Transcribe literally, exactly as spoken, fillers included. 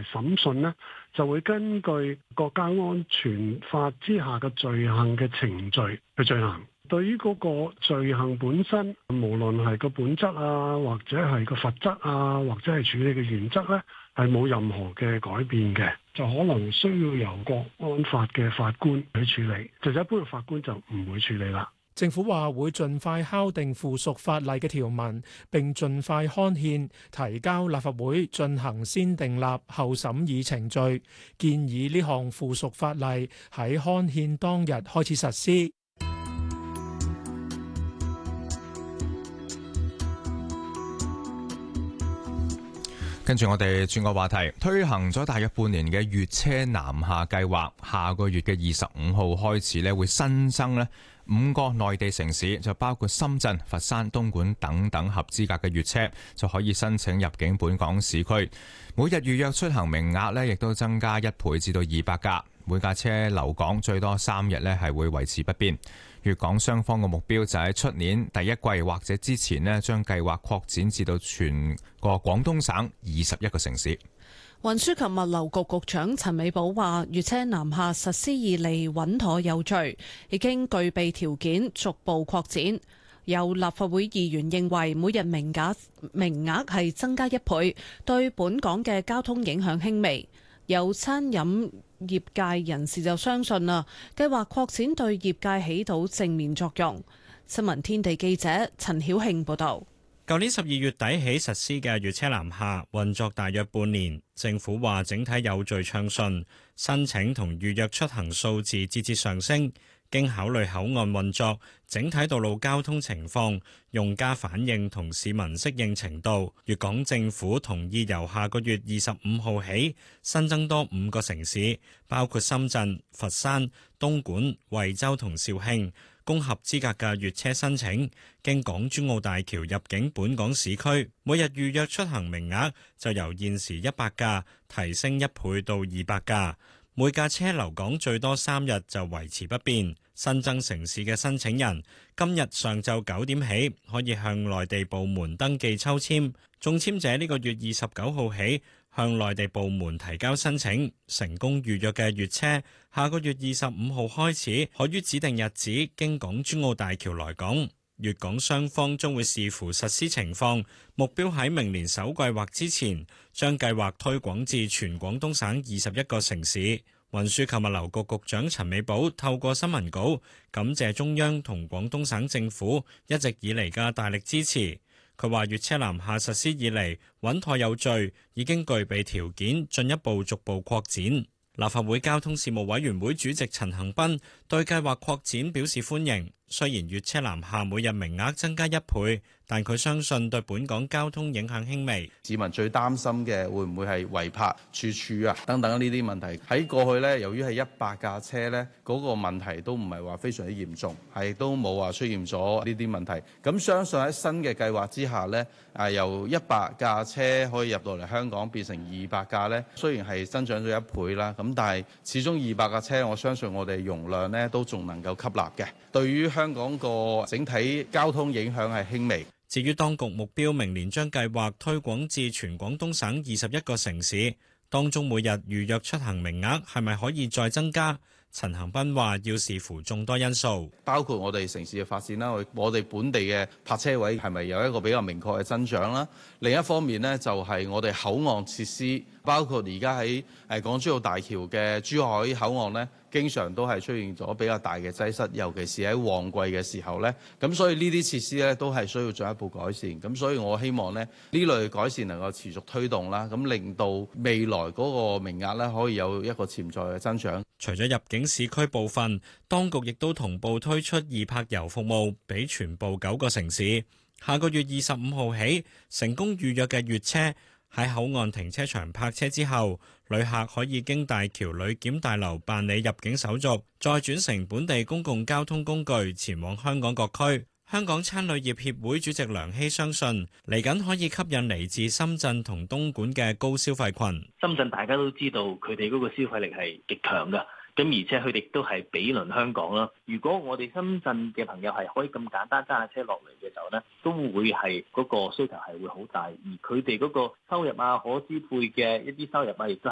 埋審訊呢，就會根據國家安全法之下嘅罪行嘅程序去進行。對於嗰個罪行本身，無論係個本質啊，或者係個罰則啊，或者係處理嘅原則呢，係冇任何嘅改變嘅，就可能需要由國安法嘅法官去處理，就一般嘅法官就唔會處理啦。 政府話會盡快敲定附屬法例嘅條文，並盡快刊憲提交立法會進行先訂立後審議程序，建議呢項附屬法例喺刊憲當日開始實施。 跟住我哋轉個話題，推行咗大約半年嘅粵車南下計劃，下個月嘅二十五號開始咧，會新增咧五個內地城市，就包括深圳、佛山、東莞等等合資格嘅粵車就可以申請入境本港市區。每日預約出行名額咧，亦都增加一倍至到二百架。每架車留港最多三日咧，係會維持不變。粵港雙方嘅目標就喺出年第一季或者之前呢，將計劃擴展至到全個廣東省二十一個城市。 運輸及物流局局長陳美寶話，粵車南下實施以嚟穩妥有序，已經具備條件逐步擴展。有立法會議員認為每日名額名額係增加一倍，對本港嘅交通影響輕微。有餐飲業界人士就相信啦，計劃擴展對業界起到正面作用。新聞天地記者陳曉慶報道。 舊年十二月底起實施嘅粵車南下運作大約半年，政府話整體有序暢順，申請同預約出行數字節節上升。經考慮口岸運作、整體道路交通情況、用家反應同市民適應程度，粵港政府同意由下個月二十五號起新增多五個城市，包括深圳、佛山、東莞、惠州同肇慶，供合資格嘅粵車申請經港珠澳大橋入境本港市區。每日預約出行名額就由現時一百架提升一倍到二百架。每架車留港最多三日就維持不變。新增城市嘅申請人今日上晝九點起可以向內地部門登記抽籤，中籤者呢個月二十九號起向內地部門提交申請，成功預約嘅粵車下個月二十五號開始可於指定日子經港珠澳大橋來港。粵港雙方將會視乎實施情況，目標喺明年首季或之前將計劃推廣至全廣東省二十一個城市。運輸及物流局局長陳美寶透過新聞稿感謝中央同廣東省政府一直以嚟嘅大力支持。佢話粵車南下實施以嚟穩妥有序，已經具備條件進一步逐步擴展。立法會交通事務委員會主席陳恒鑌對計劃擴展表示歡迎。雖然粵車南下每日名額增加一倍，但佢相信對本港交通影響輕微。 市民最擔心嘅會唔會係違泊處處啊等等呢啲問題？喺過去呢，由於係一百架車呢，嗰個問題都唔係話非常之嚴重，係都冇話出現咗呢啲問題。咁相信喺新嘅計劃之下呢，啊由一百架車可以入到嚟香港變成二百架呢，雖然係增長咗一倍啦，咁但係始終二百架車，我相信我哋容量呢都仲能夠吸納嘅。對於香港個整體交通影響係輕微。 至於當局目標明年將計劃推廣至全廣東省二十一個城市，當中每日預約出行名額係咪可以再增加？陳恒鑌話要視乎眾多因素， 包括我哋城市嘅發展啦，我哋本地嘅泊車位係咪有一個比較明確嘅增長啦？另一方面呢，就係我哋口岸設施，包括而家喺誒港珠澳大橋嘅珠海口岸呢，經常都係出現咗比較大嘅擠塞，尤其是喺旺季嘅時候呢。咁所以呢啲設施呢都係需要進一步改善。咁所以我希望呢呢類改善能夠持續推動啦，咁令到未來嗰個名額呢可以有一個潛在嘅增長。 除咗入境市區部分，當局亦都同步推出易泊遊服務，俾全部九個城市。下個月二十五號起，成功預約嘅粵車喺口岸停車場泊車之後，旅客可以經大橋旅檢大樓辦理入境手續，再轉乘本地公共交通工具前往香港各區。香港餐旅業協會主席梁希相信，嚟緊可以吸引嚟自深圳同東莞嘅高消費群。 深圳大家都知道，佢哋嗰個消費力係極強㗎。咁而且佢哋都係比鄰香港啦。如果我哋深圳嘅朋友係可以咁簡單揸下車落嚟嘅時候呢，都會係嗰個需求係會好大，而佢哋嗰個收入啊、可支配嘅一啲收入啊，亦都